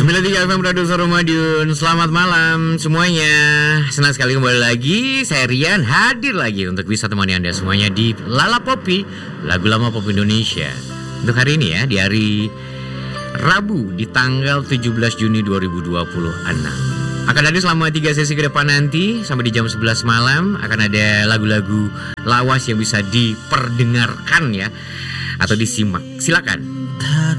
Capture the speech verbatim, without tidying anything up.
sembilan puluh tiga F M Produser Madiun. Selamat malam semuanya. Senang sekali kembali lagi. Saya Rian hadir lagi untuk bisa temani Anda semuanya di Lala Popi, lagu lama pop Indonesia. Untuk hari ini ya, di hari Rabu di tanggal tujuh belas Juni dua ribu dua puluh enam. Akan ada selama tiga sesi ke depan nanti. Sampai di jam sebelas malam akan ada lagu-lagu lawas yang bisa diperdengarkan ya, atau disimak. Silakan.